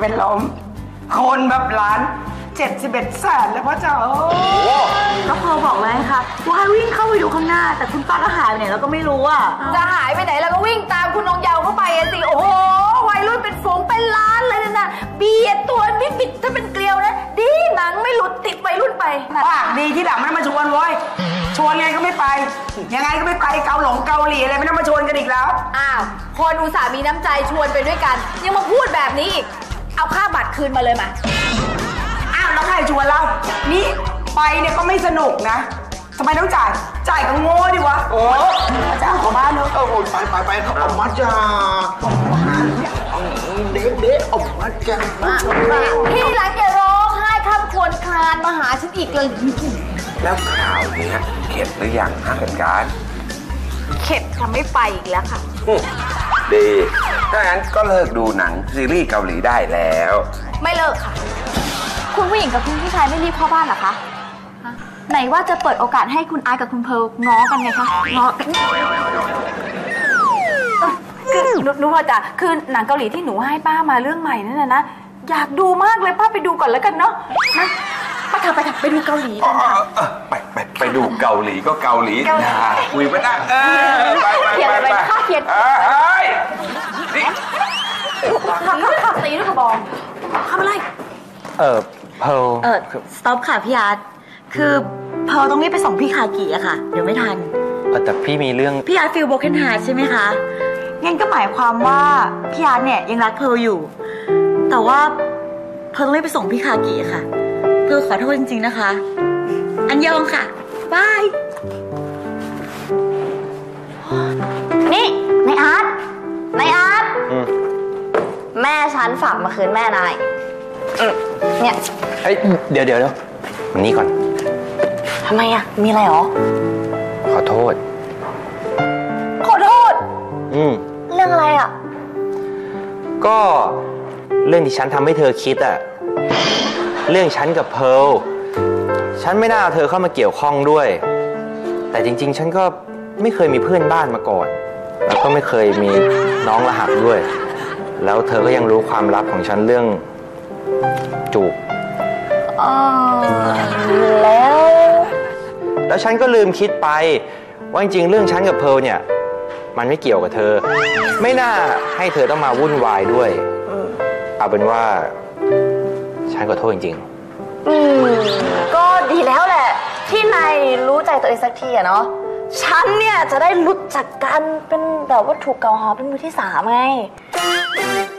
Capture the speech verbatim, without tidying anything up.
เป็นลมคนแบบล้านเจ็ดสิบเอ็ดแสนแล้วพ่อจ๋าก็พอบอกไว้ค่ะว่าให้วิ่งเข้าไปดูข้างหน้าแต่คุณป้าก็หายไปไหนเราก็ไม่รู้อ่ะจะหายไปไหนแล้วก็วิ่งตามคุณนงเยาเข้าไปสิโอ้โหวัยรุ่นเป็นฝูงเป็นล้านเลยนะเบียดตัวนิดบิดถ้าเป็นเกลียวนะดีหนังไม่หลุดติดวัยรุ่นไปปากดีที่หลังไม่มาชวนเว้ยชวนไงก็ไม่ไปยังไงก็ไม่ไปเกาหลงเกาหลีอะไรไม่ต้องมาชวนกันอีกแล้วอ้าวคนอุตส่าห์มีน้ำใจชวนไปด้วยกันยังมาพูดแบบนี้อีกเอาค่าบัตรคืนมาเลยมาอ้าวแล้วใครชวนเรานี่ไปเนี่ยก็ไม่สนุกนะทำไมต้องจ่ายจ่ายก็โง่ดิวะโอ้จ่ายของบ้านเนอะเออไปไปไปเขาออกมาจ้าเด็กเด็กออกมาจ้าพี่หลังอย่าร้องไห้ข้ามควรคลานมาหาฉันอีกเลยแล้วข่าวนี้เข็ดหรือยังฮะเหตุการณ์เข็ดค่ะไม่ไปอีกแล้วค่ะดีถ้างั้นก็เลิกดูหนังซีรีส์เกาหลีได้แล้วไม่เลิกค่ะคุณผู้หญิงกับคุณผู้ชายไม่รีบเข้าบ้านหรอคะไหนว่าจะเปิดโอกาสให้คุณอาร์กับคุณเพร์ลง้อกันไงคะง้อกันคือหนูพอจะคือหนังเกาหลีที่หนูให้ป้ามาเรื่องใหม่นั่นนะนะอยากดูมากเลยป้าไปดูก่อนแล้วกันเนาะนะป้าเธอไปค่ะไปดูเกาหลีกันค่ะไปไปไปดูเกาหลีก็เกาหลีนะคุยไปนะเออไปไปไปไปข้าเขียนเฮ้ยนี่ข้าข้าตีด้วยกระบอกทำอะไรเออเพร์ลเออสต็อปค่ะพี่อาร์ตคือเพร์ลต้องรีบไปส่งพี่คากิอะค่ะเดี๋ยวไม่ทันแต่พี่มีเรื่องพี่อาร์ตฟีลโบรกเกนฮาร์ทใช่ไหมคะงั้นก็หมายความว่าพี่อาร์ตเนี่ยยังรักเพร์ลอยู่แต่ว่าเพร์ลต้องรีบไปส่งพี่คากิค่ะเพร์ลขอโทษจริงๆนะคะอันยองค่ะบายนี่นายอาร์ตนายอาร์ตแม่ฉันฝากมาคืนแม่นายเนี่ยเฮ้ยเดี๋ยวเดี๋ยวเดี๋ยวมานี่ก่อนทำไมอะมีอะไรหรอขอโทษขอโทษอืมเรื่องอะไรอะก็เรื่องที่ฉันทำให้เธอคิดอะเรื่องฉันกับเพร์ลฉันไม่น่าเอาเธอเข้ามาเกี่ยวข้องด้วยแต่จริงๆฉันก็ไม่เคยมีเพื่อนบ้านมาก่อนแล้วก็ไม่เคยมีน้องรหัสด้วยแล้วเธอก็ยังรู้ความลับของฉันเรื่องจูบอ๋อแล้วแล้วฉันก็ลืมคิดไปว่าจริงๆเรื่องฉันกับเพร์ลเนี่ยมันไม่เกี่ยวกับเธอไม่น่าให้เธอต้องมาวุ่นวายด้วยเอาเป็นว่าฉันขอโทษจริงๆอืมก็ดีแล้วแหละที่นายรู้ใจตัวเองสักทีอะเนาะฉันเนี่ยจะได้รู้จักกันเป็นแบบว่าถูกกล่าวหาเป็นมือที่สามไง